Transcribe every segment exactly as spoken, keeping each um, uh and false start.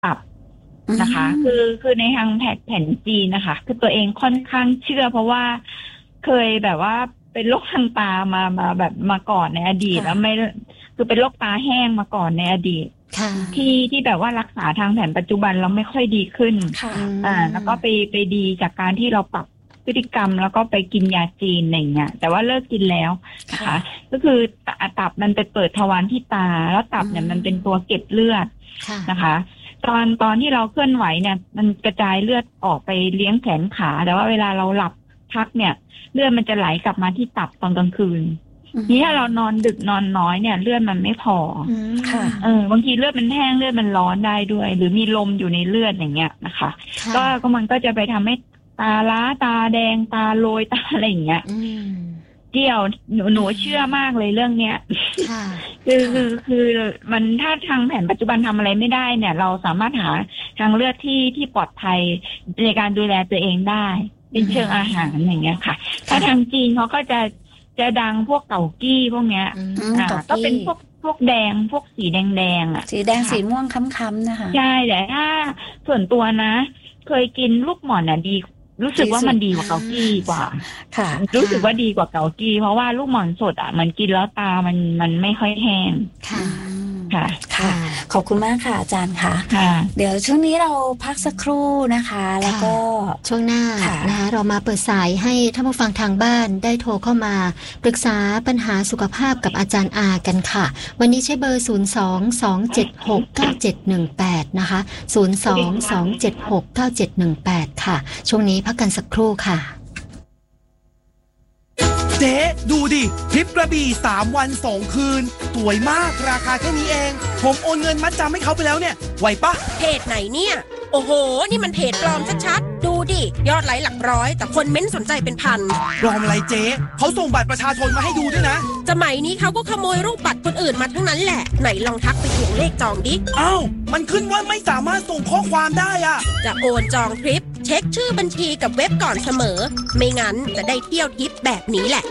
ตับนะคะคือคือในทางแผนแผนจีนนะคะคือตัวเองค่อนข้างเชื่อเพราะว่าเคยแบบว่าเป็นโรคทางตามามาแบบมาก่อนในอดีตแล้วไม่คือเป็นโรคตาแห้งมาก่อนในอดีตที่ที่แบบว่ารักษาทางแผนปัจจุบันเราไม่ค่อยดีขึ้นอ่าแล้วก็ไปไปดีจากการที่เราปรับพฤติกรรมแล้วก็ไปกินยาจีนอะไรเงี้ยแต่ว่าเลิกกินแล้วนะคะก็คือตับมันไปเปิดทวารที่ตาแล้วตับเนี่ยมันเป็นตัวเก็บเลือดนะคะตอนตอนที่เราเคลื่อนไหวเนี่ยมันกระจายเลือดออกไปเลี้ยงแขนขาแต่ว่าเวลาเราหลับพักเนี่ยเลือดมันจะไหลกลับมาที่ตับตอนกลางคืนนี่ถ้าเรานอนดึกนอนน้อยเนี่ยเลือดมันไม่พอเออบางทีเลือดมันแห้งเลือดมันร้อนได้ด้วยหรือมีลมอยู่ในเลือดอย่างเงี้ยนะคะก็ก็มันก็จะไปทำให้ตาล้าตาแดงตาโรยตาอะไรอย่างเงี้ยเกี่ยวหนูหนูเชื่อมากเลยเรื่องเนี้ยคือคือคือมันถ้าทางแผนปัจจุบันทำอะไรไม่ได้เนี่ยเราสามารถหาทางเลือกที่ที่ปลอดภัยในการดูแลตัวเองได้เป็นเชิงอาหารอย่างเงี้ยค่ะถ้าทางจีนเขาก็จะจะดังพวกเกากี้พวกเนี้ยอ่าก็เป็นพวกพวกแดงพวกสีแดงแดงอ่ะสีแดงสีม่วงค้ำๆนะคะใช่แต่ถ้าส่วนตัวนะเคยกินลูกหม่อนอ่ะดีรู้สึกว่ามันดีกว่าเกากี้กว่าค่ะรู้สึกว่าดีกว่าเกากี้เพราะว่าลูกหม่อนสดอ่ะมันกินแล้วตามันมันไม่ค่อยแห้งค่ะค่ะค่ะขอบคุณมากค่ะอาจารย์ค่ะเดี๋ยวช่วงนี้เราพักสักครู่นะคะแล้วก็ช่วงหน้านะคะเรามาเปิดสายให้ท่านผู้ฟังทางบ้านได้โทรเข้ามาปรึกษาปัญหาสุขภาพกับอาจารย์อากันค่ะวันนี้ใช้เบอร์ศูนย์ สอง สอง เจ็ด หก เก้า เจ็ด หนึ่ง แปดนะคะศูนย์ สอง สอง เจ็ด หก เก้า เจ็ด หนึ่ง แปดค่ะช่วงนี้พักกันสักครู่ค่ะเจ๊ดูดิทริปกระบี่สามวันสองคืนสวยมากราคาแค่นี้เองผมโอนเงินมัดจำให้เขาไปแล้วเนี่ยไหวปะเพจไหนเนี่ยโอ้โหนี่มันเพจปลอมชัดๆดูดิยอดไลค์หลักร้อยแต่คนเม้นสนใจเป็นพันปลอมอะไรเจ๊เขาส่งบัตรประชาชนมาให้ดูด้วยนะสมัยนี้เขาก็ขโมยรูปบัตรคนอื่นมาทั้งนั้นแหละไหนลองทักไปทวงเลขจองดิอ้าวมันขึ้นว่าไม่สามารถส่งข้อความได้อะจะโอนจองทริปเช็คชื่อบัญชีกับเว็บก่อนเสมอไม่งั้นจะได้เที่ยวทิปแบบนี้แหละ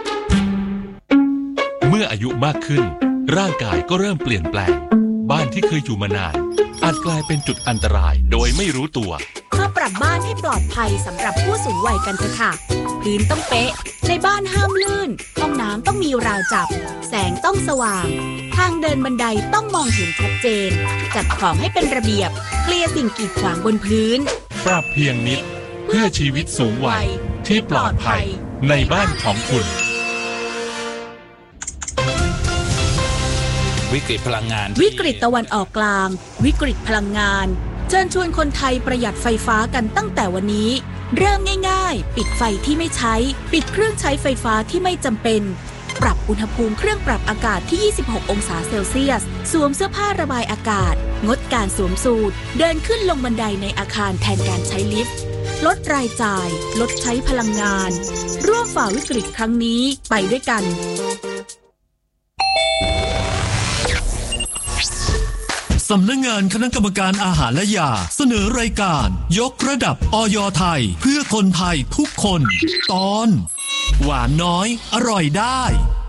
เมื่ออายุมากขึ้นร่างกายก็เริ่มเปลี่ยนแปลงบ้านที่เคยอยู่มานานอาจกลายเป็นจุดอันตรายโดยไม่รู้ตัวมาปรับบ้านให้ปลอดภัยสำหรับผู้สูงวัยกันเถอะค่ะพื้นต้องเป๊ะในบ้านห้ามลื่นห้องน้ำต้องมีราวจับแสงต้องสว่างทางเดินบันไดต้องมองเห็นชัดเจนจัดของให้เป็นระเบียบเคลียร์สิ่งกีดขวางบนพื้นปรับเพียงนิดเพื่อชีวิตสูงวัยที่ปลอดภัยในบ้านของคุณวิกฤตพลังงานวิกฤตตะวันออกกลางวิกฤตพลังงานเชิญชวนคนไทยประหยัดไฟฟ้ากันตั้งแต่วันนี้เริ่มง่ายๆปิดไฟที่ไม่ใช้ปิดเครื่องใช้ไฟฟ้าที่ไม่จำเป็นปรับอุณหภูมิเครื่องปรับอากาศที่ยี่สิบหกองศาเซลเซียสสวมเสื้อผ้าระบายอากาศงดการสวมสูทเดินขึ้นลงบันไดในอาคารแทนการใช้ลิฟต์ลดรายจ่ายลดใช้พลังงานร่วมฝ่าวิกฤตครั้งนี้ไปด้วยกันสำนักงานคณะกรรมการอาหารและยาเสนอรายการยกระดับอย.ไทยเพื่อคนไทยทุกคนตอนหวานน้อยอร่อยได้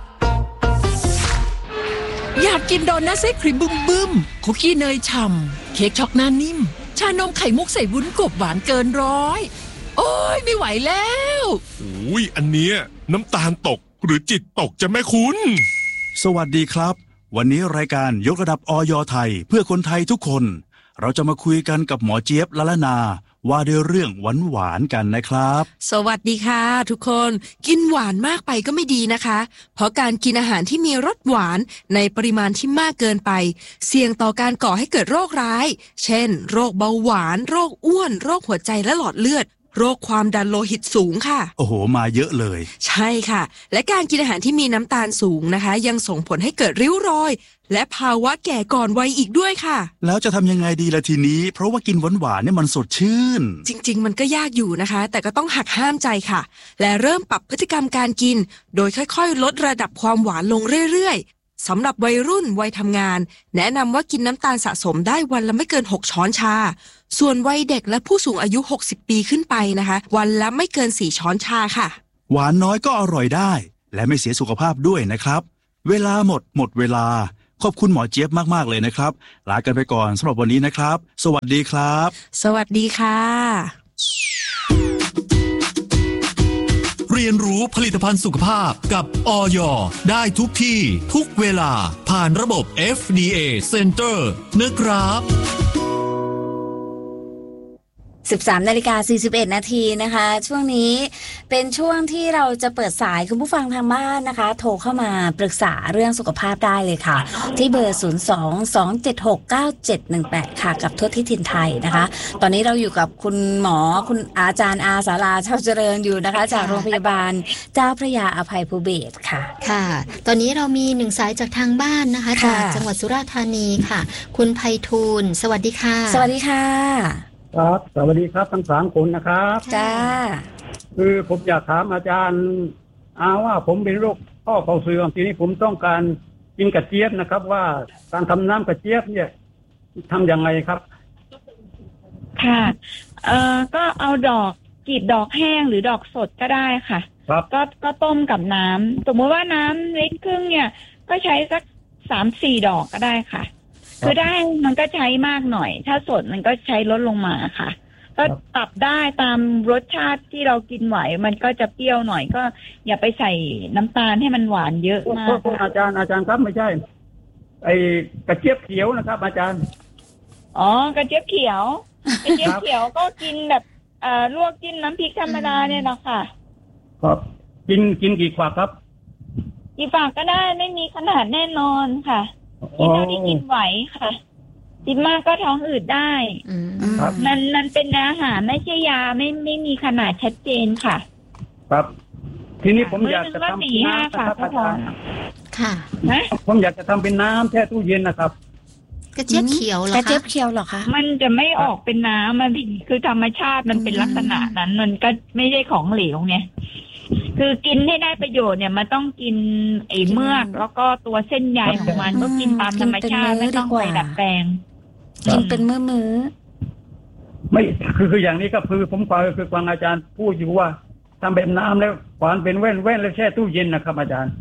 อยากกินโดนัทไส้ครีมบึ้มบึ้มคุกกี้เนยฉ่ำเค้กช็อกหน้านิ่มชานมไข่มุกใส่วุ้นกบหวานเกินร้อยโอ้ยไม่ไหวแล้วอุ้ยอันเนี้ยน้ำตาลตกหรือจิตตกจะแม่คุณสวัสดีครับวันนี้รายการยกระดับอย.ไทยเพื่อคนไทยทุกคนเราจะมาคุยกันกับหมอเจี๊ยบละละนาว่าด้วยเรื่องหวานหวานกันนะครับสวัสดีค่ะทุกคนกินหวานมากไปก็ไม่ดีนะคะเพราะการกินอาหารที่มีรสหวานในปริมาณที่มากเกินไปเสี่ยงต่อการก่อให้เกิดโรคร้ายเช่นโรคเบาหวานโรคอ้วนโรคหัวใจและหลอดเลือดโรคความดันโลหิตสูงค่ะโอ้โหมาเยอะเลยใช่ค่ะและการกินอาหารที่มีน้ำตาลสูงนะคะยังส่งผลให้เกิดริ้วรอยและภาวะแก่ก่อนวัยอีกด้วยค่ะแล้วจะทำยังไงดีล่ะทีนี้เพราะว่ากินหวานหวานเนี่ยมันสดชื่นจริงๆมันก็ยากอยู่นะคะแต่ก็ต้องหักห้ามใจค่ะและเริ่มปรับพฤติกรรมการกินโดยค่อยๆลดระดับความหวานลงเรื่อยๆสำหรับวัยรุ่นวัยทำงานแนะนำว่ากินน้ำตาลสะสมได้วันละไม่เกินหกช้อนชาส่วนวัยเด็กและผู้สูงอายุหกสิบปีขึ้นไปนะคะวันละไม่เกินสี่ช้อนชาค่ะหวานน้อยก็อร่อยได้และไม่เสียสุขภาพด้วยนะครับเวลาหมดหมดเวลาขอบคุณหมอเจี๊ยบมากๆเลยนะครับลากันไปก่อนสำหรับวันนี้นะครับสวัสดีครับสวัสดีค่ะเรียนรู้ผลิตภัณฑ์สุขภาพกับอย.ได้ทุกที่ทุกเวลาผ่านระบบ เอฟ ดี เอ Center นะครับสิบสามนาฬิกาสี่สิบเอ็ดนาทีนะคะช่วงนี้เป็นช่วงที่เราจะเปิดสายคุณผู้ฟังทางบ้านนะคะโทรเข้ามาปรึกษาเรื่องสุขภาพได้เลยค่ะที่เบอร์ศูนย์ สอง สอง เจ็ด หก เก้า เจ็ด หนึ่ง แปดค่ะกับทั่วที่ถิ่นไทยนะคะตอนนี้เราอยู่กับคุณหมอคุณอาจารย์อาสาราเช่าเจริญอยู่นะคะจากโรงพยาบาลเจ้าพระยาอภัยภูเบศรค่ะค่ะตอนนี้เรามีหนึ่งสายจากทางบ้านนะคะจากจังหวัดสุราษฎร์ธานีค่ะคุณไพฑูรย์สวัสดีค่ะสวัสดีค่ะครับสวัสดีครับทั้งสามคนนะครับจ้าคือผมอยากถามอาจารย์อาว่าผมเป็นโรคข้อเข่าเสื่อมทีนี้ผมต้องการกินกระเจี๊ยบนะครับว่าการทำน้ำกระเจี๊ยบเนี่ยทำยังไงครับค่ะเอ่อก็เอาดอกกีบดอกแห้งหรือดอกสดก็ได้ค่ะครับก็ก็ต้มกับน้ำสมมติว่าน้ำลิตรครึ่งเนี่ยก็ใช้สักสามสี่ดอกก็ได้ค่ะคือได้มันก็ใช้มากหน่อยถ้าสดมันก็ใช้ลดลงมาค่ะก็ปรับได้ตามรสชาติที่เรากินไหวมันก็จะเปรี้ยวหน่อยก็อย่าไปใส่น้ำตาลให้มันหวานเยอะมากอาจารย์อาจารย์ครับไม่ใช่ไอ้กระเจี๊ยบเขียวนะครับอาจารย์อ๋อกระเจี๊ยบเขียวกระเจี๊ยบเขียวก็กินแบบเอ่อลวกจิ้มน้ำพริกธรรมดาเนี่ยนะค่ะครับกินกินกี่ขวดครับกี่ฝากก็ได้ไม่มีขนาดแน่นอนค่ะกินเท่าที่กินไหวค่ะกินมากก็ท้องอืดได้มันมันเป็นอาหารไม่ใช่ยาไม่ไม่มีขนาดชัดเจนค่ะครับทีนี้ผมอยากจะทำสี่ห้าค่ะก็พอค่ะนะผมอยากจะทำเป็นน้ำแช่ตู้เย็นนะครับกระเจี๊ยบเขียวเหรอคะกระเจี๊ยบเขียวเหรอคะมันจะไม่ออกเป็นน้ำมันคือธรรมชาติมันเป็นลักษณะนั้นมันก็ไม่ใช่ของเหลวไงคือกินให้ได้ประโยชน์เนี่ยมันต้องกินไอ้เมือกแล้วก็ตัวเส้นใยของมันก็กินตามธรรมชาติไม่ต้องไปดัดแปลงกินเป็นมื้อมื้อไม่คือคืออย่างนี้ก็คือผมฟังคือฟังอาจารย์พูดอยู่ว่าทำแบบน้ำแล้วหวานเป็นแว่นแว่นแล้วแช่ตู้เย็นนะครับอาจารย์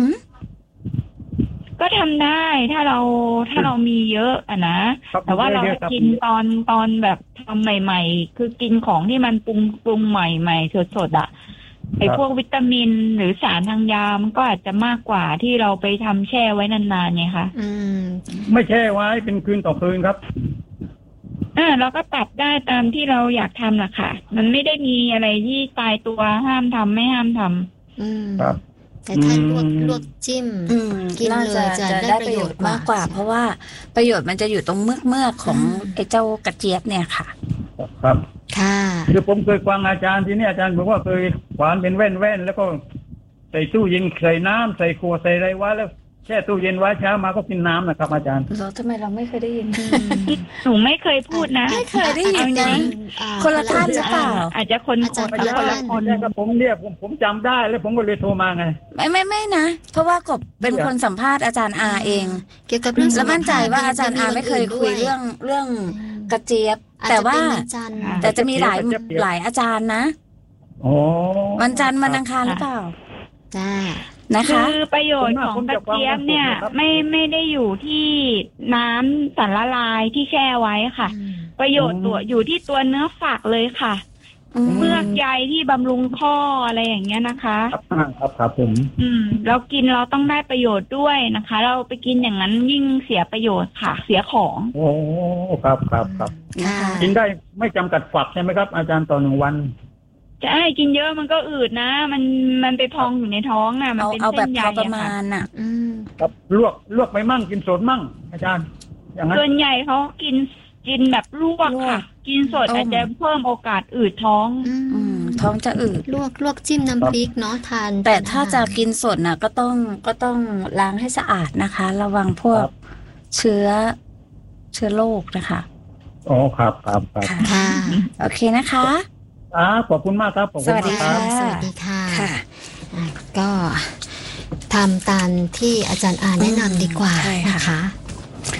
ก็ทำได้ถ้าเราถ้าเรามีเยอะอะนะแต่ว่าเรากินตอนตอนแบบทำใหม่ๆคือกินของที่มันปรุงปรุงใหม่ๆสดๆอ่ะไอ้พวกวิตามินหรือสารทางยามันก็อาจจะมากกว่าที่เราไปทำแช่ไว้นานๆไงคะอืมไม่แช่ไว้เป็นคืนต่อคืนครับอ่าเราก็ปรับได้ตามที่เราอยากทำล่ะค่ะมันไม่ได้มีอะไรที่ตายตัวห้ามทำไม่ห้ามทำอืมครับแต่ถ้าลวกลวกจิ้มกินเลยจะได้ประโยชน์มากกว่าเพราะว่าประโยชน์มันจะอยู่ตรงเมือกเมือกของไอ้เจ้ากระเจี๊ยบเนี่ยค่ะครับค่ะคือผมเคยฟังอาจารย์ที่นี่อาจารย์บอกว่าเคยหวานเป็นแว่นแว่นแล้วก็ใส่ตู้เย็นใส่น้ำใส่ขวดใส่อะไรไว้แล้วแช่ตู้เย็นไว้เช้ามาก็กินน้ำนะครับอาจารย์เราทำไมเราไม่เคยได้ยินหนูไม่เคยพูดนะไม่เคยได้ยินนะคนละท่านหรือเปล่าอาจจะคนคนละคนแต่กับผมเนี่ยผมผมจำได้แล้วผมก็เลยโทรมาไงไม่ไม่ไม่นะเพราะว่ากบเป็นคนสัมภาษณ์อาจารย์อาเองเกี่ยวกับเรื่องแล้วมั่นใจว่าอาจารย์อาไม่เคยคุยเรื่องเรื่องกระเจี๊ยบแต่ว่าแต่จะมีหลายหลายอาจารย์นะวันจันทร์วันอังคารหรือเปล่าจ้านะคะคือประโยชน์ของกระเจี๊ยบเนี่ยไม่ไม่ได้อยู่ที่น้ำสารละลายที่แช่ไว้ค่ะ ประโยชน์ตัวอยู่ที่ตัวเนื้อฝักเลยค่ะเมือกใยที่บำรุงข้ออะไรอย่างเงี้ยนะคะครับครับผมอืมเรากินเราต้องได้ประโยชน์ด้วยนะคะเราไปกินอย่างนั้นยิ่งเสียประโยชน์ค่ะเสียของโอ้ครับครับครับกินได้ไม่จำกัดฝักใช่ไหมครับอาจารย์ต่อหนึ่งวันจะให้กินเยอะมันก็อืดนะมันมันไปพองอยู่ในท้องอ่ะมันเป็นเส้นใยประมาณน่ะครับลวกลวกไปมั่งกินสดมั่งอาจารย์อย่างนั้นส่วนใหญ่เขากินกินแบบลวกค่ะกินสดอาจจะเพิ่มโอกาสอืดท้องท้องจะอืดลวกลวกจิ้มน้ำพริกเนาะทานแต่ถ้าจะกินสดน่ะก็ต้องก็ต้องล้างให้สะอาดนะคะระวังพวกเชื้อเชื้อโรคนะคะอ๋อครับครับครับค่ะโอเคนะคะครับขอบคุณมากครับสวัสดีค่ะสวัสดีค่ะก็ทำตามที่อาจารย์อาแนะนำดีกว่านะคะ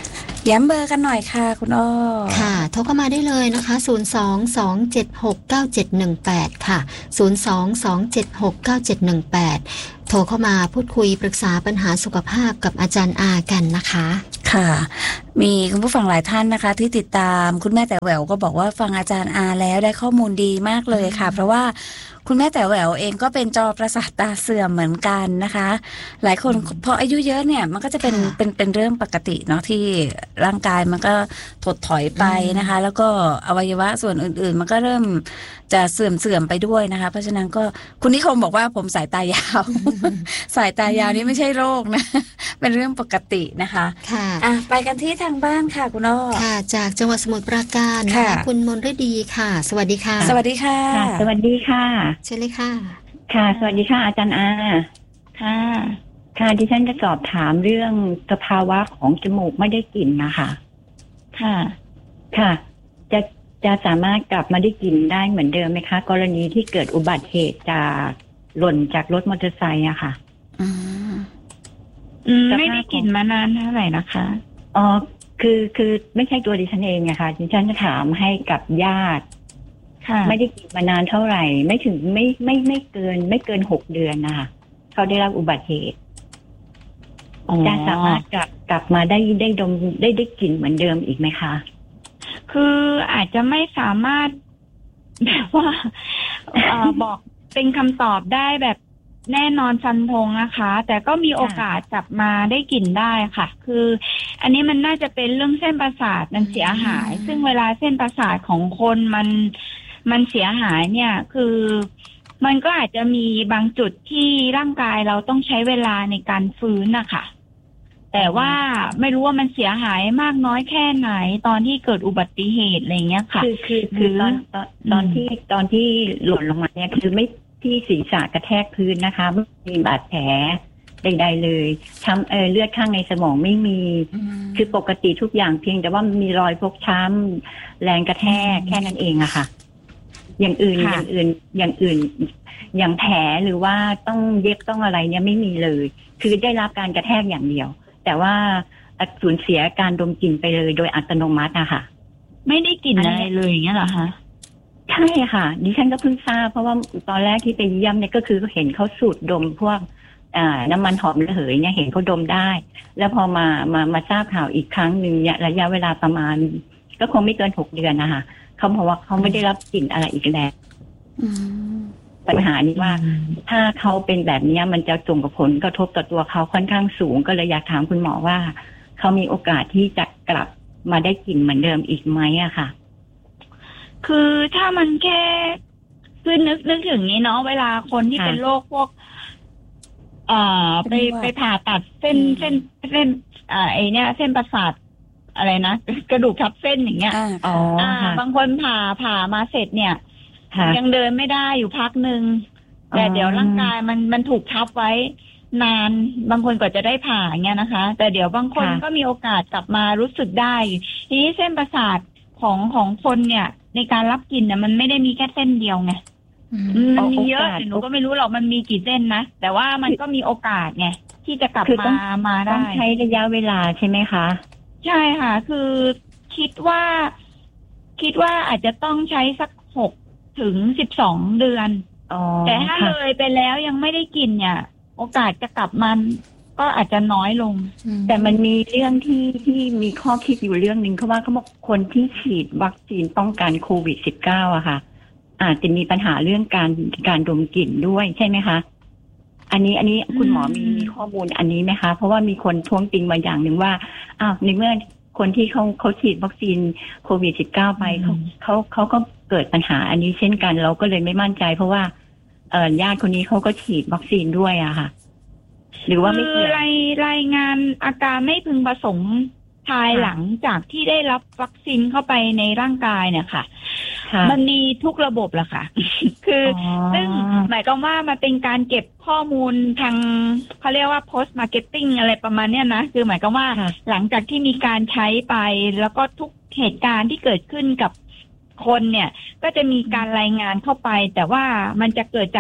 ย้ำเบอร์กันหน่อยค่ะคุณอ้อค่ะโทรเข้ามาได้เลยนะคะศูนย์ สอง สอง เจ็ด หก เก้า เจ็ด หนึ่ง แปดค่ะศูนย์ สอง สอง เจ็ด หก เก้า เจ็ด หนึ่ง แปดโทรเข้ามาพูดคุยปรึกษาปัญหาสุขภาพกับอาจารย์อากันนะคะค่ะมีคุณผู้ฟังหลายท่านนะคะที่ติดตามคุณแม่แต่แหววก็บอกว่าฟังอาจารย์อาแล้วได้ข้อมูลดีมากเลยค่ะเพราะว่าคุณแม่แต่แหววเองก็เป็นจอประสาทตาเสื่อมเหมือนกันนะคะหลายคนพออายุเยอะเนี่ยมันก็จะเป็นเป็นเป็นเรื่องปกติเนาะที่ร่างกายมันก็ถดถอยไปนะคะแล้วก็อวัยวะส่วนอื่นๆมันก็เริ่มจะเสื่อมเสื่อมไปด้วยนะคะเพราะฉะนั้นก็คุณนิคมบอกว่าผมสายตายาว สายตายาวนี่ไม่ใช่โรคนะเป็นเรื่องปกตินะคะค่ะอ่ะไปกันที่ทางบ้านค่ะคุณอ้อค่ะจากจังหวัดสมุทรปราการค่ะคุณมนฤดีค่ะสวัสดีค่ะสวัสดีค่ะสวัสดีค่ะเชิญเลยค่ะค่ะสวัสดีค่ะอาจารย์อาค่ะค่ะดิฉันจะสอบถามเรื่องสภาวะของจมูกไม่ได้กลิ่นนะคะค่ะค่ะจะจะสามารถกลับมาได้กลิ่นได้เหมือนเดิมไหมคะกรณีที่เกิดอุบัติเหตุจากหล่นจากรถมอเตอร์ไซค์อะค่ะอืมอืมไม่ได้กลิ่นมานานเท่าไหร่นะคะอ๋อคือคือไม่ใช่ตัวดิฉันเองอะค่ะดิฉันจะถามให้กับญาติไม่ได้กินมานานเท่าไหร่ไม่ถึงไม่ไม่ไม่เกินไม่เกินหกเดือนนะคะเขาได้รับอุบัติเหตุจะสามารถกลับกลับมาได้ได้ดมได้ได้กลิ่นเหมือนเดิมอีกไหมคะคืออาจจะไม่สามารถแบบว่าเอ่อบอกเป็นคำตอบได้แบบแน่นอนฟันธงนะคะแต่ก็มีโอกาสกลับมาได้กลิ่นได้ค่ะคืออันนี้มันน่าจะเป็นเรื่องเส้นประสาทมันเสียหายซึ่งเวลาเส้นประสาทของคนมันมันเสียหายเนี่ยคือมันก็อาจจะมีบางจุดที่ร่างกายเราต้องใช้เวลาในการฟื้นนะคะแต่ว่าไม่รู้ว่ามันเสียหายมากน้อยแค่ไหนตอนที่เกิดอุบัติเหตุอะไรเงี้ยค่ะคือคือคือตอนตอนตอนที่ตอนที่หล่นลงมาเนี่ยคือไม่ที่ศีรษะกระแทกพื้นนะคะไม่มีบาดแผลใดๆเลยทำเออเลือดข้างในสมองไม่มีคือปกติทุกอย่างเพียงแต่ว่ามีรอยฟกช้ำแรงกระแทกแค่นั้นเองอะค่ะอย่างอื่นอย่างอื่นอย่างอื่นอย่างแผลหรือว่าต้องเย็บต้องอะไรเนี่ยไม่มีเลยคือได้รับการกระแทกอย่างเดียวแต่ว่าสูญเสียการดมกลิ่นไปเลยโดยอัตโนมัติอะค่ะไม่ได้กลิ่นอะไรเลยอย่างเงี้ยเหรอคะใช่ค่ะดิฉันก็เพิ่งทราบเพราะว่าตอนแรกที่ไปเยี่ยมเนี่ยก็คือเห็นเขาสูดดมพวกอ่าน้ำมันหอมระเหยเนี่ยเห็นเขาดมได้แล้วพอมามามาทราบข่าวอีกครั้งหนึ่งเนี่ยระยะเวลาประมาณก็คงไม่เกินหกเดือนนะคะเขาบอกว่าเขาไม่ได้รับกลิ่นอะไรอีกแล้วปัญหานี้ว่าถ้าเขาเป็นแบบนี้มันจะส่งผลกระทบต่อตัวเขาค่อนข้างสูงก็เลยอยากถามคุณหมอว่าเขามีโอกาสที่จะกลับมาได้กลิ่นเหมือนเดิมอีกไหมอะค่ะคือถ้ามันแค่คือนึกนึกถึงนี้เนาะเวลาคนที่เป็นโรคพวกเอ่อไปไปผ่าตัดเส้นเส้นเส้นอ่าไอเนี้ยเส้นประสาทอะไรนะกระดูกทับเส้นอย่างเงี้ยอ๋อบางคนผ่าผ่ามาเสร็จเนี่ยยังเดินไม่ได้อยู่พักหนึ่งแต่เดี๋ยวร่างกายมันมันถูกทับไว้นานบางคนกว่าจะได้ผ่าเงี้ยนะคะแต่เดี๋ยวบางคนก็มีโอกาสกลับมารู้สึกได้ทีนี้เส้นประสาทของของคนเนี่ยในการรับกลิ่นเนี่ยมันไม่ได้มีแค่เส้นเดียวไงมันมีเยอะแต่หนูก็ไม่รู้หรอกมันมีกี่เส้นนะแต่ว่ามันก็มีโอกาสไงที่จะกลับมามาได้ต้องใช้ระยะเวลาใช่ไหมคะใช่ค่ะคือคิดว่าคิดว่าอาจจะต้องใช้สักหกถึงสิบสองเดือนแต่ถ้าเลยไปแล้วยังไม่ได้กินเนี่ยโอกาสจะกลับมันก็อาจจะน้อยลงแต่มันมีเรื่องที่ที่มีข้อคิดอยู่เรื่องหนึ่งเขาว่าเขาบอกคนที่ฉีดวัคซีนป้องกันโควิด สิบเก้า อะค่ะอาจจะมีปัญหาเรื่องการการดมกลิ่นด้วยใช่ไหมคะอันนี้อันนี้คุณหมอมีมีข้อมูลอันนี้ไหมคะเพราะว่ามีคนท้วงติงมาอย่างหนึ่งว่าอ้าวในเมื่อคนที่เขาเขาฉีดวัคซีนโควิด สิบเก้า ไปเขาเขาเขาก็เกิดปัญหาอันนี้เช่นกันเราก็เลยไม่มั่นใจเพราะว่าเอ่อญาติคนนี้เขาก็ฉีดวัคซีนด้วยอะค่ะหรือว่าไม่คือรายรายงานอาการไม่พึงประสงค์ภายหลังจากที่ได้รับวัคซีนเข้าไปในร่างกายเนี่ยค่ะมันมีทุกระบบแหละค่ะ คือซึ่งหมายความว่ามันเป็นการเก็บข้อมูลทางเขาเรียกว่า post marketing อะไรประมาณเนี้ยนะคือหมายความว่าหลังจากที่มีการใช้ไปแล้วก็ทุกเหตุการณ์ที่เกิดขึ้นกับคนเนี่ยก็จะมีการรายงานเข้าไปแต่ว่ามันจะเกิดจาก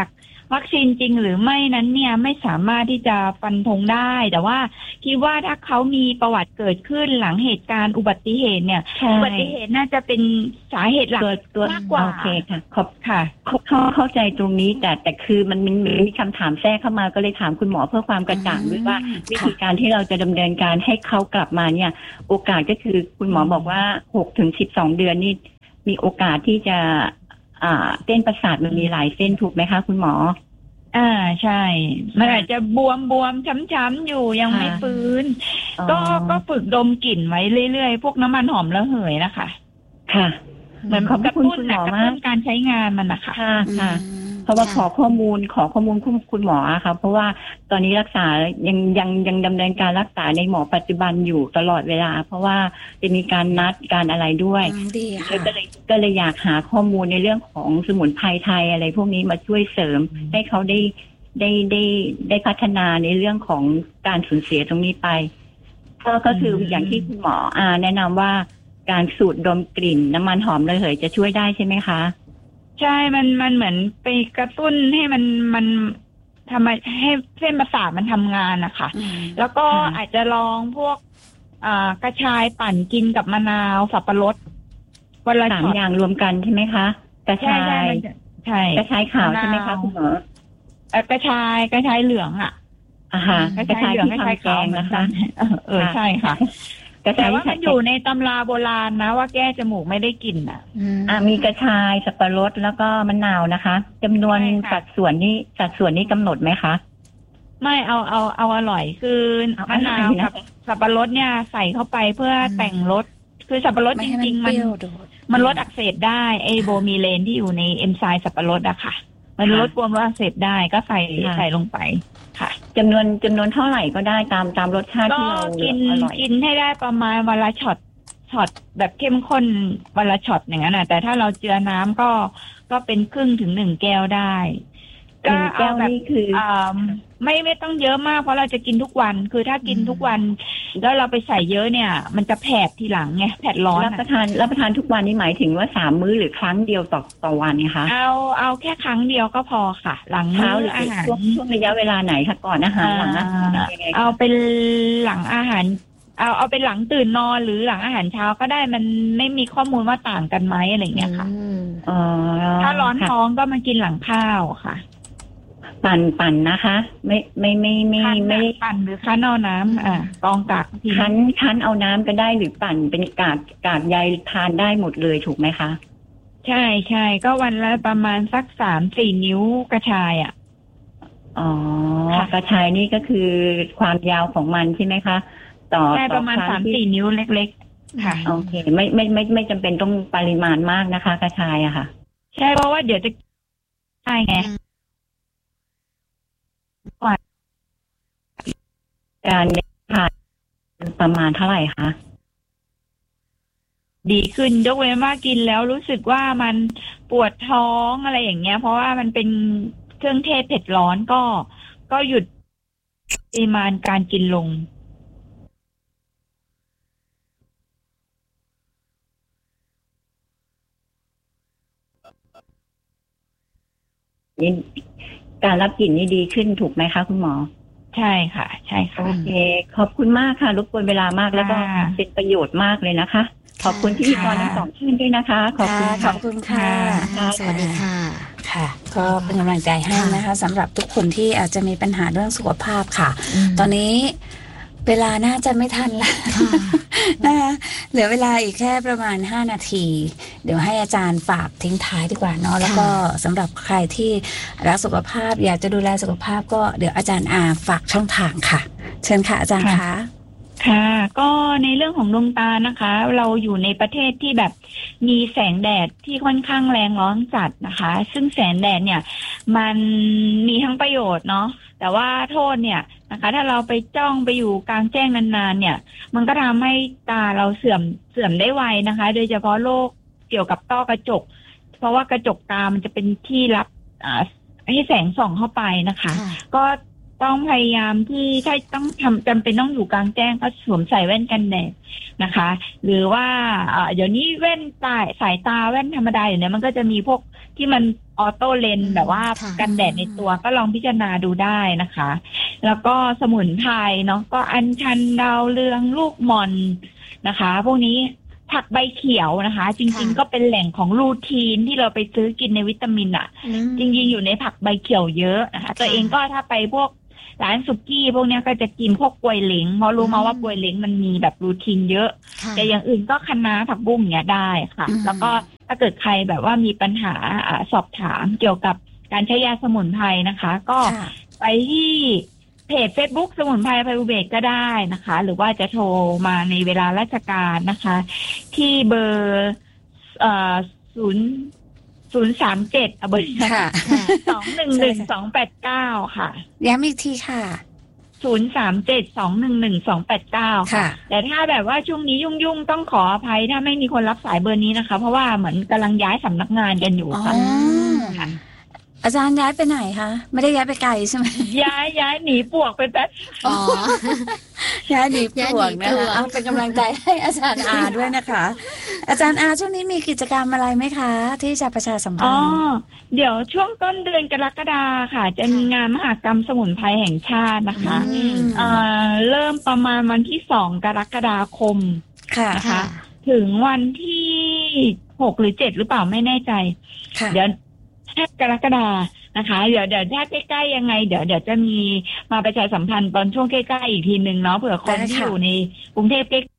วัคซีนจริงหรือไม่นั้นเนี่ยไม่สามารถที่จะฟันธงได้แต่ว่าคิดว่าถ้าเขามีประวัติเกิดขึ้นหลังเหตุการณ์อุบัติเหตุเนี่ยอุบัติเหตุน่าจะเป็นสาเหตุหลักมากกว่าโอเคค่ะขอบค่ะเข้าเข้าใจตรงนี้แต่แต่คือมันมันมีคำถามแทรกเข้ามาก็เลยถามคุณหมอเพื่อความกระจ่างด้วยว่าวิธีการที่เราจะดำเนินการให้เขากลับมาเนี่ยโอกาสก็คือคุณหมอบอกว่าหกถึงสิบสองเดือนนี่มีโอกาสที่จะอ่าเส้นประสาทมันมีหลายเส้นถูกไหมคะคุณหมออ่าใช่มันอาจจะบวมบวมช้ำๆอยู่ยังไม่ฟื้นก็ก็ฝึกดมกลิ่นไว้เรื่อยๆพวกน้ำมันหอมระเหยนะคะค่ะเหมือนกระตุ้นกระตุ้นการใช้งานมันนะคะค่ะค่ะเพราะว่าขอข้อมูลขอข้อมูลคุณคุณหมอค่ะเพราะว่าตอนนี้รักษายังยังยังดำเนินการรักษาในหมอปัจจุบันอยู่ตลอดเวลาเพราะว่าจะมีการนัดการอะไรด้วยก็เลยก็เลยอยากหาข้อมูลในเรื่องของสมุนไพรไทยอะไรพวกนี้มาช่วยเสริมให้เขาได้ได้ได้ได้พัฒนาในเรื่องของการสูญเสียตรงนี้ไปก็ก็คืออย่างที่คุณหมออ่าแนะนำว่าการสูดดมกลิ่นน้ำมันหอมระเหยจะช่วยได้ใช่ไหมคะใช่มันมันเหมือนไปกระตุ้นให้มันมันทำให้เส้นประสาทมันทำงานนะคะแล้วก็อาจจะลองพวกอ่ากระชายปั่นกินกับมะนาวสับปะรดวันละสามอย่างรวมกันใช่ไหมคะกระชายใช่กระชายขาวใช่ไหมคะคุณหมอเออกระชายกระชายเหลืองอ่ะอ่าฮะกระชายเหลืองกระชายขาวนะคะเออใช่ค่ะแต่ว่ามันอยู่ในตำราโบราณนะว่าแก้จมูกไม่ได้กลิ่นอ่ะอ่ามีกระชายสับปะรดแล้วก็มะนาวนะคะจำนวนสัดส่วนนี้สัดส่วนนี้กำหนดไหมคะไม่เอาเอาเอาอร่อยคือมะนาวกับสับปะรดเนี่ยใส่เข้าไปเพื่อแต่งรสคือสับปะรดจริงๆมันมันลดอักเสบได้ไอโบมีเลนที่อยู่ในเอนไซม์สับปะรดอะค่ะมันลดความอักเสบได้ก็ใส่ใส่ลงไปค่ะจำนวนจำนวนเท่าไหร่ก็ได้ตามตามรสชาติที่เรากินกินให้ได้ประมาณวันละช็อตช็อตแบบเข้มข้นวันละช็อตอย่างนั้นนะแต่ถ้าเราเจือน้ำก็ก็เป็นครึ่งถึงหนึ่งแก้วได้ก็เอาแบบคืออ่าไม่ไม่ต้องเยอะมากเพราะเราจะกินทุกวันคือถ้ากินทุกวันแล้วเราไปใส่เยอะเนี่ยมันจะแผดทีหลังไงแผดร้อนรับประทานรับประทานทุกวันนี่หมายถึงว่าสามมื้อหรือครั้งเดียวต่อต่อวันไงคะเอาเอาแค่ครั้งเดียวก็พอค่ะหลังมื้ออาหารช่วงช่วงระยะเวลาไหนคะก่อนอาหารหลังอาหารเอาเป็นหลังอาหารเอาเอาเป็นหลังตื่นนอนหรือหลังอาหารเช้าก็ได้มันไม่มีข้อมูลว่าต่างกันไหมอะไรเงี้ยค่ะถ้าร้อนท้องก็มากินหลังข้าวค่ะปั่นปั่นนะคะไม่ไม่ไม่ไม่ไม่ปั่นหรือคั้นเอาน้ำอ่ากองกากคั้นคั้นเอาน้ำก็ได้หรือปั่นเป็นกากกากใยทานได้หมดเลยถูกไหมคะใช่ใช่ก็วันละประมาณสักสามสี่นิ้วกระชายอ่ะอ๋อกระชายนี่ก็คือความยาวของมันใช่ไหมคะต่อใช่ประมาณสามสี่นิ้วเล็กๆค่ะโอเคไม่ไม่ไม่ไม่จำเป็นต้องปริมาณมากนะคะกระชายอะค่ะใช่เพราะว่าเดี๋ยวจะใช่ไงการผ่านประมาณเท่าไหร่คะดีขึ้นยกเว้นว่ากินแล้วรู้สึกว่ามันปวดท้องอะไรอย่างเงี้ยเพราะว่ามันเป็นเครื่องเทศเผ็ดร้อนก็ก็หยุดปริมาณการกินลงนี่การรับกลิ่นนี่ดีขึ้นถูกไหมคะคุณหมอใช่ค่ะใช่ค่ะโอเคขอบคุณมากค่ะรบกวนเวลามากแล้วก็เป็นประโยชน์มากเลยนะคะขอบคุณที่พี่กรทั้งสองท่านด้วยนะคะขอบคุณขอบคุณค่ะสวัสดีค่ะค่ะก็เป็นกำลังใจให้นะคะสำหรับทุกคนที่อาจจะมีปัญหาเรื่องสุขภาพค่ะตอนนี้เวลาน่าจะไม่ทันแล้วนะคะเหลือเวลาอีกแค่ประมาณห้านาทีเดี๋ยวให้อาจารย์ฝากทิ้งท้ายดีกว่าเนาะแล้วก็สำหรับใครที่รักสุขภาพอยากจะดูแลสุขภาพก็เดี๋ยวอาจารย์อาฝากช่องทางค่ะเชิญค่ะอาจารย์คะค่ะก็ในเรื่องของดวงตานะคะเราอยู่ในประเทศที่แบบมีแสงแดดที่ค่อนข้างแรงร้อนจัดนะคะซึ่งแสงแดดเนี่ยมันมีทั้งประโยชน์เนาะแต่ว่าโทษเนี่ยนะคะถ้าเราไปจ้องไปอยู่กลางแจ้งนานๆเนี่ยมันก็ทำให้ตาเราเสื่อมเสื่อมได้ไวนะคะโดยเฉพาะโรคเกี่ยวกับต้อกระจกเพราะว่ากระจกตามันจะเป็นที่รับอ่าให้แสงส่องเข้าไปนะคะก็ต้องพยายามที่ถ้าต้องทำจำเป็นต้องอยู่กลางแจ้งก็สวมใส่แว่นกันแดดนะคะหรือว่าเดี๋ยวนี้แว่นตาสายตาแว่นธรรมดาอย่างเนี้ยมันก็จะมีพวกที่มันออโต้เลนแบบว่ากันแดดในตัวก็ลองพิจารณาดูได้นะคะ แล้วก็สมุนไพรเนาะก็อัญชันดาวเรืองลูกหม่อนนะคะพวกนี้ผักใบเขียวนะคะจริงๆก็เป็นแหล่งของลูทีนที่เราไปซื้อกินในวิตามินอ่ะจริงๆอยู่ในผักใบเขียวเยอะนะคะตัวเองก็ถ้าไปพวกร้านสุกี้พวกนี้ก็จะกินพวกกล้วยเหลงเพราะรู้มาว่ากล้วยเหลงมันมีแบบลูทีนเยอะแต่อย่างอื่นก็คะน้าผักบุ้งเนี้ยได้ค่ะแล้วก็ถ้าเกิดใครแบบว่ามีปัญหาสอบถามเกี่ยวกับการใช้ยาสมุนไพรนะคะก็ไปที่เพจ Facebook สมุนไพรไพบูเบกก็ได้นะคะหรือว่าจะโทรมาในเวลาราชการนะคะที่เบอร์เอ่อศูนย์ศูนย์สามเจ็ดเบอร์สองหนึ่งหนึ่งสองแปดเก้าค่ะย้ำอีกทีค่ะศูนย์สามเจ็ดสองหนึ่งหนึ่งสองแปดเก้าค่ะแต่ถ้าแบบว่าช่วงนี้ยุ่งๆต้องขออภัยถ้าไม่มีคนรับสายเบอร์นี้นะคะเพราะว่าเหมือนกำลังย้ายสำนักงานกันอยู่ค่ะอาจารย์ย้ายไปไหนคะไม่ได้ย้ายไปไกลใช่ไหมย้ายย้ายหนีปวกไปแป๊บอ๋อย้ายหนีปวกนะคะเอาเป็นกำลังใจให้อาจารย์อาด้วยนะคะอาจารย์อาช่วงนี้มีกิจกรรมอะไรไหมคะที่จะประชาสัมพันธ์อ๋อเดี๋ยวช่วงต้นเดือนกรกฎาค่ะจะมีงานมหกรรมสมุนไพรแห่งชาตินะคะเอ่อเริ่มประมาณวันที่สองกรกฎาคมค่ะนะคะถึงวันที่หกหรือเจ็ดหรือเปล่าไม่แน่ใจเดี๋ยวกรกฎานะคะเดี๋ยวเดี๋ยวถ้าใกล้ๆยังไงเดี๋ยวเดี๋ยวจะมีมาประชาสัมพันธ์ตอนช่วงใกล้ๆอีกทีนึงเนาะเผื่อคนที่อยู่ในกรุงเทพใกล้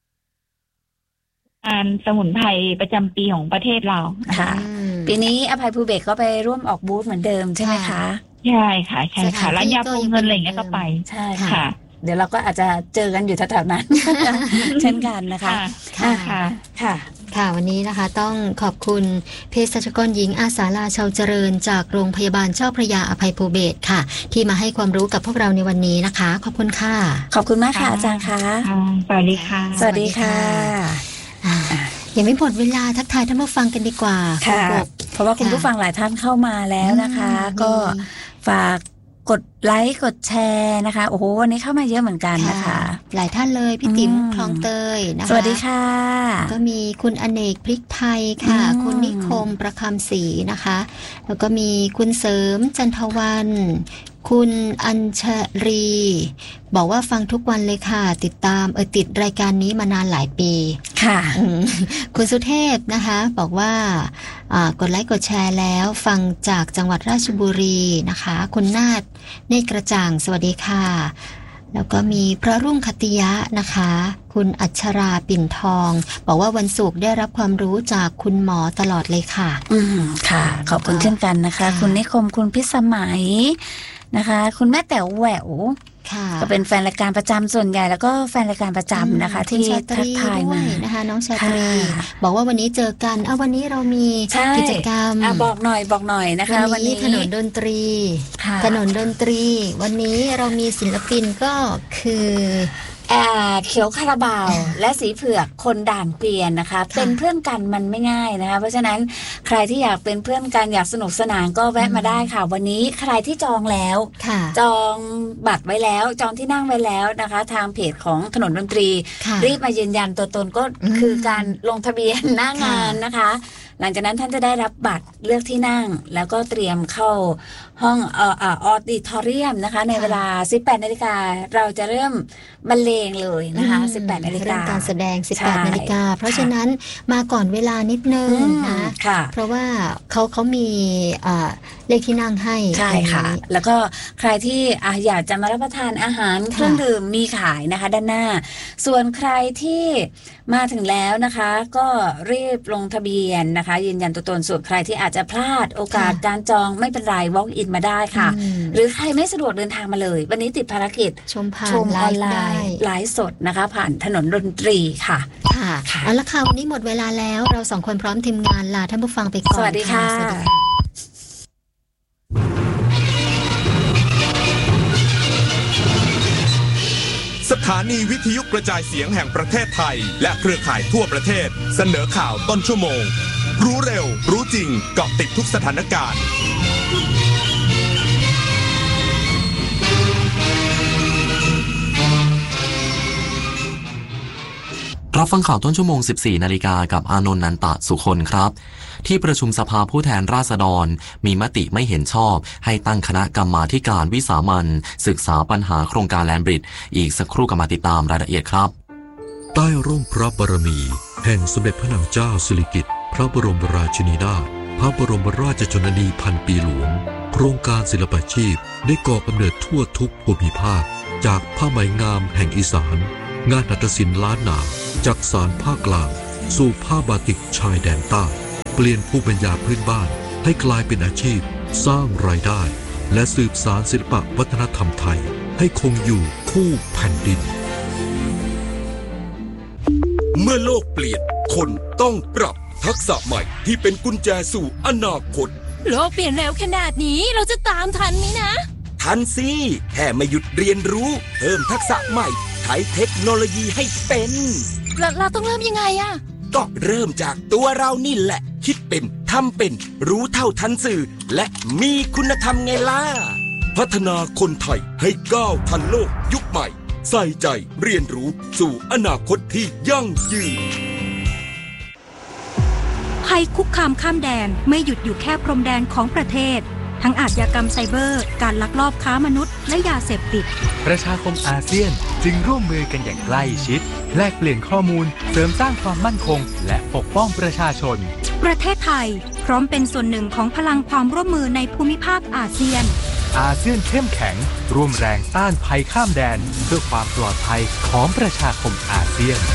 งานสมุนไพรประจำปีของประเทศเรานะคะปีนี้อภัยภูเบศก็ไปร่วมออกบูธเหมือนเดิมใช่ไหมคะใช่ค่ะใช่ค่ะแล้วยาพงเงินอะไรอย่างเงี้ยก็ไปใช่ค่ะเดี๋ยวเราก็อาจจะเจอกันอยู่แถวๆนั้นเช่นกันนะคะค่ะค่ะค่ะค่ะวันนี้นะคะต้องขอบคุณเภสัชกรหญิงอาสาลาชาวเจริญจากโรงพยาบาลเจ้าพระยาอภัยภูเบศรค่ะที่มาให้ความรู้กับพวกเราในวันนี้นะคะขอบคุณค่ะขอบคุณมากค่ะอาจารย์คะสวัสดีค่ะสวัสดีค่ะยังไม่หมดเวลาทักทายท่านผู้ฟังกันดีกว่าค่ะเพราะว่าคุณผู้ฟังหลายท่านเข้ามาแล้วนะคะก็ฝากกดไลค์กดแชร์นะคะโอ้โหวันนี้เข้ามาเยอะเหมือนกันนะคะหลายท่านเลยพี่ติ๋มคลองเตยนะคะสวัสดีค่ะก็มีคุณอเนกพริกไทยค่ะคุณนิคมประคำศรีนะคะแล้วก็มีคุณเสริมจันทวันคุณอัญชรีบอกว่าฟังทุกวันเลยค่ะติดตามเออติดรายการนี้มานานหลายปีค่ะคุณสุเทพนะคะบอกว่ากดไลค์กดแชร์แล้วฟังจากจังหวัดราชบุรีนะคะคุณนาฏเนตรกระจ่างสวัสดีค่ะแล้วก็มีพระรุ่งคติยะนะคะคุณอัชราปิ่นทองบอกว่าวันศุกร์ได้รับความรู้จากคุณหมอตลอดเลยค่ะอืมค่ะขอบคุณเช่นกันนะคะคุณนิคมคุณพิสมัยนะคะคุณแม่แต๋วแหววก็เป็นแฟนรายการประจำส่วนใหญ่แล้วก็แฟนรายการประจำนะคะที่ทักทายมานะคะน้องชาตรีบอกว่าวันนี้เจอกันเอาวันนี้เรามีกิจกรรมบอกหน่อยบอกหน่อยนะคะวันนี้ถนนดนตรีถนนดนตรีวันนี้เรามีศิลปินก็คือเขียวคาราบาวและสีเผือกคนด่านเกวียนนะคะเป็นเพื่อนกันมันไม่ง่ายนะคะเพราะฉะนั้นใครที่อยากเป็นเพื่อนกันอยากสนุกสนานก็แวะมาได้ค่ะวันนี้ใครที่จองแล้วจองบัตรไว้แล้วจองที่นั่งไว้แล้วนะคะทางเพจของถนนดนตรีรีบมายืนยันตัวตนก็คือการลงทะเบียนหน้างานนะคะหลังจากนั้นท่านจะได้รับบัตรเลือกที่นั่งแล้วก็เตรียมเข้าห้องเอ่อออดิทอเรียมนะคะในเวลา สิบแปดนาฬิกาเราจะเริ่มบรรเลงเลยนะคะ สิบแปดนาฬิกาเริ่มการแสดง สิบแปดนาฬิกาเพราะฉะนั้นมาก่อนเวลานิดนึงนะเพราะว่าเขาเขามีเลขที่นั่งให้ใช่ค่ะแล้วก็ใครที่อยากจะมารับประทานอาหารเครื่องดื่มมีขายนะคะด้านหน้าส่วนใครที่มาถึงแล้วนะคะก็รีบลงทะเบียนนะคะยืนยันตัวตนส่วนใครที่อาจจะพลาดโอกาสการจองไม่เป็นไร walk in มาได้ค่ะหรือใครไม่สะดวกเดินทางมาเลยวันนี้ติดภารกิจชมผ่านออนไลน์ไลฟ์สดนะคะผ่านถนนดนตรีค่ะค่ะเอาละค่ะวันนี้หมดเวลาแล้วเราสองคนพร้อมทีมงานลาท่านผู้ฟังไปก่อนสวัสดีค่ะสถานีวิทยุกระจายเสียงแห่งประเทศไทยและเครือข่ายทั่วประเทศเสนอข่าวต้นชั่วโมงรู้เร็วรู้จริงเกาะติดทุกสถานการณ์เรารับฟังข่าวต้นชั่วโมง สิบสี่นาฬิกากับอานนท์ นันตะสุคนครับที่ประชุมสภาผู้แทนราษฎรมีมติไม่เห็นชอบให้ตั้งคณะกรรมาธิการวิสามัญศึกษาปัญหาโครงการแลนด์บริดจ์อีกสักครู่กลับมาติดตามรายละเอียดครับใต้ร่มพระบารมีแห่งสมเด็จพระนางเจ้าสิริกิติ์พระบรมราชินีนาถพระบรมราชชนนีพันปีหลวงโครงการศิลปาชีพได้ก่อกำเนิดทั่วทุกภูมิภาคจากผ้าไหมงามแห่งอีสานงานหัตถศิลป์ล้านนาจากสารภาคกลางสู่ผ้าบาติกชายแดนใต้เปลี่ยนภูมิปัญญาพื้นบ้านให้กลายเป็นอาชีพสร้างรายได้และสืบสานศิลปวัฒนธรรมไทยให้คงอยู่คู่แผ่นดินเมื่อโลกเปลี่ยนคนต้องปรับทักษะใหม่ที่เป็นกุญแจสู่อนาคตโลกเปลี่ยนเร็วขนาดนี้เราจะตามทันไหมนะทันสิแค่ไม่หยุดเรียนรู้เพิ่มทักษะใหม่ใช้เทคโนโลยีให้เป็นเราเราต้องเริ่มยังไงอะก็เริ่มจากตัวเรานี่แหละคิดเป็นทำเป็นรู้เท่าทันสื่อและมีคุณธรรมไงล่ะพัฒนาคนไทยให้ก้าวทันโลกยุคใหม่ใส่ใจเรียนรู้สู่อนาคตที่ยั่งยืนภัยคุกคามข้ามแดนไม่หยุดอยู่แค่พรมแดนของประเทศทั้งอาชญากรรมไซเบอร์การลักลอบค้ามนุษย์และยาเสพติดประชาคมอาเซียนจึงร่วมมือกันอย่างใกล้ชิดแลกเปลี่ยนข้อมูลเสริมสร้างความมั่นคงและปกป้องประชาชนประเทศไทยพร้อมเป็นส่วนหนึ่งของพลังความร่วมมือในภูมิภาคอาเซียนอาเซียนเข้มแข็งร่วมแรงต้านภัยข้ามแดนเพื่อความปลอดภัยของประชาคมอาเซียน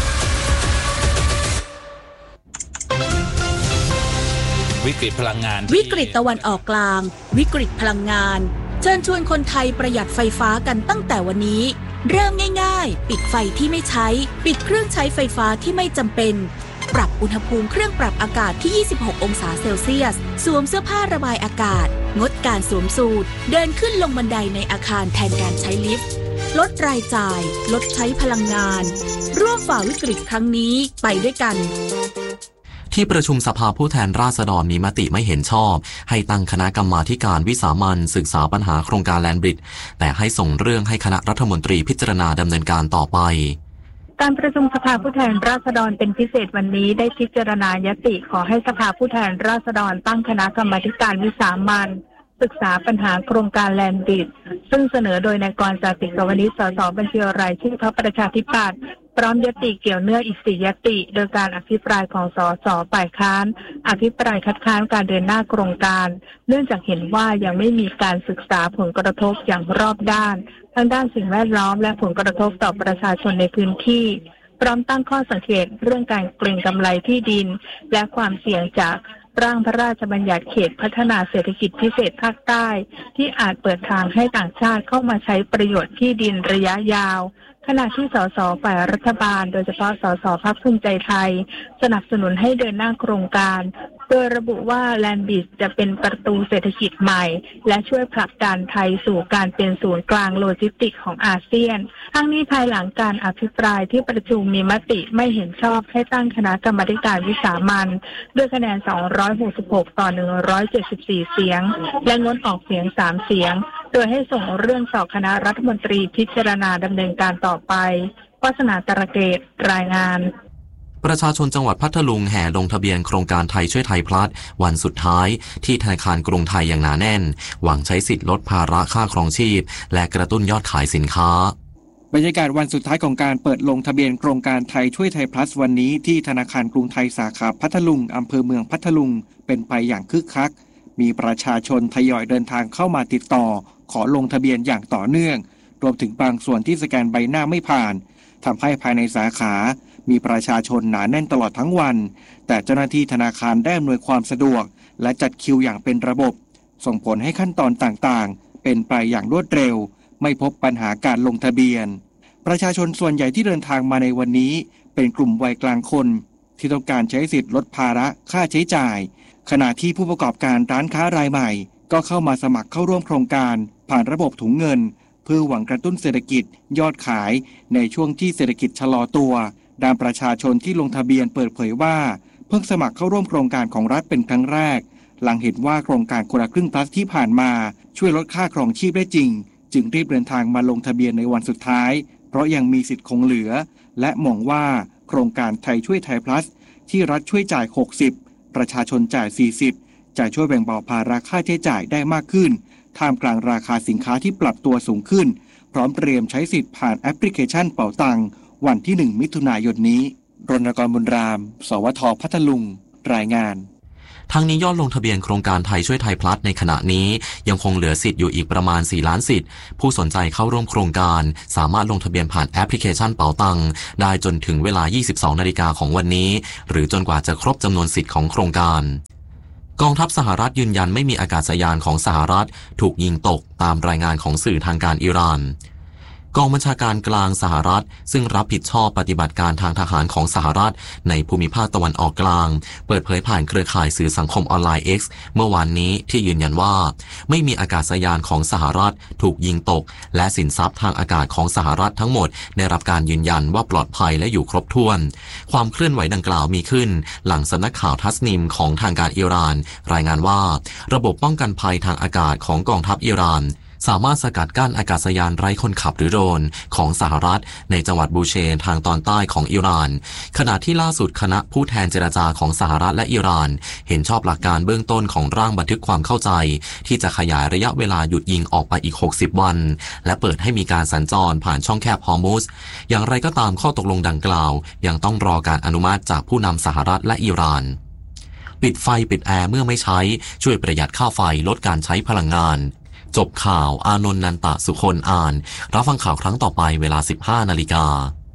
วิกฤตพลังงานวิกฤตตะวันออกกลางวิกฤตพลังงานเชิญชวนคนไทยประหยัดไฟฟ้ากันตั้งแต่วันนี้เริ่มง่ายๆปิดไฟที่ไม่ใช้ปิดเครื่องใช้ไฟฟ้าที่ไม่จำเป็นปรับอุณหภูมิเครื่องปรับอากาศที่ยี่สิบหกองศาเซลเซียสสวมเสื้อผ้าระบายอากาศงดการสวมสูทเดินขึ้นลงบันไดในอาคารแทนการใช้ลิฟต์ลดรายจ่ายลดใช้พลังงานร่วมฝ่าวิกฤตครั้งนี้ไปด้วยกันที่ประชุมสภาผู้แทนราษฎรมีมติไม่เห็นชอบให้ตั้งคณะกรรมาธิการวิสามัญศึกษาปัญหาโครงการแลนด์บริดจ์แต่ให้ส่งเรื่องให้คณะรัฐมนตรีพิจารณาดำเนินการต่อไปการประชุมสภาผู้แทนราษฎรเป็นพิเศษวันนี้ได้พิจารณายติขอให้สภาผู้แทนราษฎรตั้งคณะกรรมาธิการวิสามัญศึกษาปัญหาโครงการแลนด์บริดจ์ซึ่งเสนอโดยนายกรณ์ จาติกวณิช สสบัญชีรายชื่อพรรคประชาธิปัตย์พร้อมยติเกี่ยวเนื่องอีกสี่ยติโดยการอภิปรายของสสฝ่ายค้านอภิปรายคัดค้านการเดินหน้าโครงการเนื่องจากเห็นว่ายังไม่มีการศึกษาผลกระทบอย่างรอบด้านทั้งด้านสิ่งแวดล้อมและผลกระทบต่อประชาชนในพื้นที่พร้อมตั้งข้อสังเกตเรื่องการเกรงกำไรที่ดินและความเสี่ยงจากร่างพระราชบัญญัติเขตพัฒนาเศรษฐกิจพิเศษภาคใต้ที่อาจเปิดทางให้ต่างชาติเข้ามาใช้ประโยชน์ที่ดินระยะยาวขณะที่สสฝ่ายรัฐบาลโดยเฉพาะสสพรรคภูมิใจไทยสนับสนุนให้เดินหน้าโครงการโดยระบุว่าแลนด์บริดจ์จะเป็นประตูเศรษฐกิจใหม่และช่วยผลักดันไทยสู่การเป็นศูนย์กลางโลจิสติกส์ของอาเซียนทั้งนี้ภายหลังการอภิปรายที่ประชุมมีมติไม่เห็นชอบให้ตั้งคณะกรรมาธิการวิสามัญด้วยคะแนนสองร้อยหกสิบหกต่อหนึ่งร้อยเจ็ดสิบสี่เสียงและงดออกเสียงสามเสียงโดยให้ส่งเรื่องต่อคณะรัฐมนตรีพิจารณาดำเนินการต่อไปวาสนาตระเกตรายงานประชาชนจังหวัดพัทลุงแห่ลงทะเบียนโครงการไทยช่วยไทยพลัสวันสุดท้ายที่ธนาคารกรุงไทยอย่างหนาแน่นหวังใช้สิทธิ์ลดภาระค่าครองชีพและกระตุ้นยอดขายสินค้าบรรยากาศวันสุดท้ายของการเปิดลงทะเบียนโครงการไทยช่วยไทยพลัสวันนี้ที่ธนาคารกรุงไทยสาขาพัทลุงอำเภอเมืองพัทลุงเป็นไปอย่างคึกคักมีประชาชนทยอยเดินทางเข้ามาติดต่อขอลงทะเบียนอย่างต่อเนื่องรวมถึงบางส่วนที่สแกนใบหน้าไม่ผ่านทำให้ภายในสาขามีประชาชนหนาแน่นตลอดทั้งวันแต่เจ้าหน้าที่ธนาคารได้อำนวยความสะดวกและจัดคิวอย่างเป็นระบบส่งผลให้ขั้นตอนต่างๆเป็นไปอย่างรวดเร็วไม่พบปัญหาการลงทะเบียนประชาชนส่วนใหญ่ที่เดินทางมาในวันนี้เป็นกลุ่มวัยกลางคนที่ต้องการใช้สิทธิ์ลดภาระค่าใช้จ่ายขณะที่ผู้ประกอบการร้านค้ารายใหม่ก็เข้ามาสมัครเข้าร่วมโครงการผ่านระบบถุงเงินเพื่อหวังกระตุ้นเศรษฐกิจยอดขายในช่วงที่เศรษฐกิจชะลอตัวด้านประชาชนที่ลงทะเบียนเปิดเผยว่าเพิ่งสมัครเข้าร่วมโครงการของรัฐเป็นครั้งแรกหลังเห็นว่าโครงการคนละครึ่งพลัสที่ผ่านมาช่วยลดค่าครองชีพได้จริงจึงรีบเดินทางมาลงทะเบียนในวันสุดท้ายเพราะยังมีสิทธิ์คงเหลือและมองว่าโครงการไทยช่วยไทยพลัสที่รัฐช่วยจ่ายหกสิบประชาชนจ่ายสี่สิบจะช่วยแบ่งเบาภาระค่าใช้จ่ายได้มากขึ้นท่ามกลางราคาสินค้าที่ปรับตัวสูงขึ้นพร้อมเตรียมใช้สิทธิ์ผ่านแอปพลิเคชันเป๋าตังวันที่หนึ่งมิถุนายนนี้รณกรบุญรามสวทพัทลุงรายงานทั้งนี้ยอดลงทะเบียนโครงการไทยช่วยไทยพลัสในขณะนี้ยังคงเหลือสิทธิ์อยู่อีกประมาณสี่ล้านสิทธิ์ผู้สนใจเข้าร่วมโครงการสามารถลงทะเบียนผ่านแอปพลิเคชันเป๋าตังได้จนถึงเวลา ยี่สิบสองนาฬิกาของวันนี้หรือจนกว่าจะครบจำนวนสิทธิ์ของโครงการกองทัพสหรัฐยืนยันไม่มีอากาศยานของสหรัฐถูกยิงตกตามรายงานของสื่อทางการอิหร่านกองบัญชาการกลางสหรัฐซึ่งรับผิดชอบปฏิบัติการทางทหารของสหรัฐในภูมิภาคตะวันออกกลางเปิดเผยผ่านเครือข่ายสื่อสังคมออนไลน์ X เมื่อวานนี้ที่ยืนยันว่าไม่มีอากาศยานของสหรัฐถูกยิงตกและสินทรัพย์ทางอากาศของสหรัฐทั้งหมดได้รับการยืนยันว่าปลอดภัยและอยู่ครบถ้วนความเคลื่อนไหวดังกล่าวมีขึ้นหลังสำนักข่าวทัสนิมของทางการอิหร่านรายงานว่าระบบป้องกันภัยทางอากาศของกองทัพอิหร่านสามารถสกัดกั้นอากาศยานไร้คนขับหรือโดรนของสหรัฐในจังหวัดบูเชนทางตอนใต้ของอิหร่านขณะที่ล่าสุดคณะผู้แทนเจรจาของสหรัฐและอิหร่านเห็นชอบหลักการเบื้องต้นของร่างบันทึกความเข้าใจที่จะขยายระยะเวลาหยุดยิงออกไปอีกหกสิบวันและเปิดให้มีการสัญจรผ่านช่องแคบฮอร์มุซอย่างไรก็ตามข้อตกลงดังกล่าวยังต้องรอการอนุมัติจากผู้นำสหรัฐและอิหร่านปิดไฟปิดแอร์เมื่อไม่ใช้ช่วยประหยัดค่าไฟลดการใช้พลังงานจบข่าวอานนท์นันตะสุคนอ่านรับฟังข่าวครั้งต่อไปเวลา สิบห้านาฬิกา